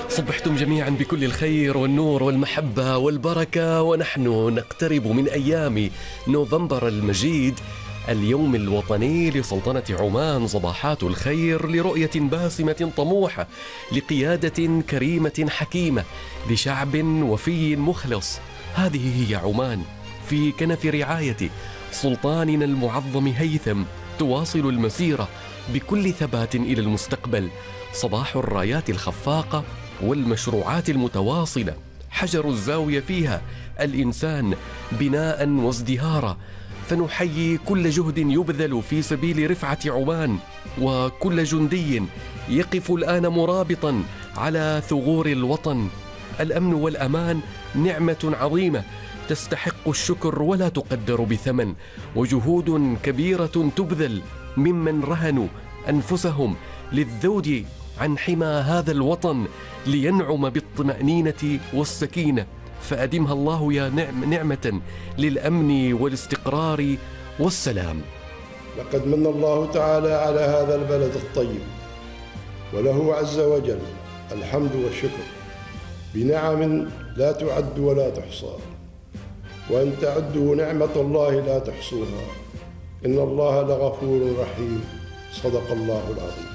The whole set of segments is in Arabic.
صبحتم جميعا بكل الخير والنور والمحبة والبركة، ونحن نقترب من أيام نوفمبر المجيد، اليوم الوطني لسلطنة عمان. صباحات الخير لرؤية باسمة طموحة، لقيادة كريمة حكيمة، لشعب وفي مخلص. هذه هي عمان في كنف رعاية سلطاننا المعظم هيثم، تواصل المسيرة بكل ثبات إلى المستقبل. صباح الرايات الخفاقة والمشروعات المتواصلة، حجر الزاوية فيها الإنسان بناء وازدهارا. فنحيي كل جهد يبذل في سبيل رفعة عمان، وكل جندي يقف الآن مرابطا على ثغور الوطن. الأمن والأمان نعمة عظيمة تستحق الشكر ولا تقدر بثمن، وجهود كبيرة تبذل ممن رهنوا أنفسهم للذود عن حمى هذا الوطن لينعم بالطمأنينة والسكينة. فأدمها الله يا نعمة للأمن والاستقرار والسلام. لقد من الله تعالى على هذا البلد الطيب، وله عز وجل الحمد والشكر بنعم لا تعد ولا تحصى، وإن تعدوا نعمة الله لا تحصوها، إن الله لغفور رحيم. صدق الله العظيم.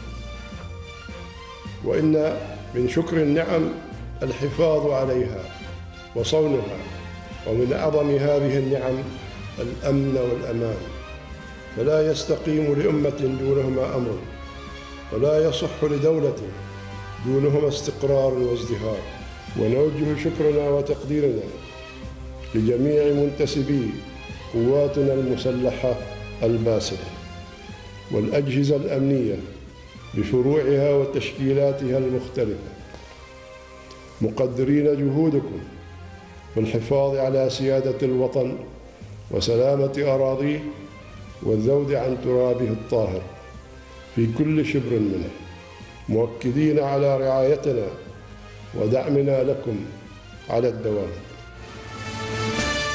وإن من شكر النعم الحفاظ عليها وصونها، ومن أعظم هذه النعم الأمن والأمان، فلا يستقيم لأمة دونهما أمر، ولا يصح لدولة دونهما استقرار وازدهار. ونوجه شكرنا وتقديرنا لجميع منتسبي قواتنا المسلحة الباسلة والأجهزة الأمنية بفروعها وتشكيلاتها المختلفة، مقدرين جهودكم في الحفاظ على سيادة الوطن وسلامة أراضيه والذود عن ترابه الطاهر في كل شبر منه، مؤكدين على رعايتنا ودعمنا لكم على الدوام.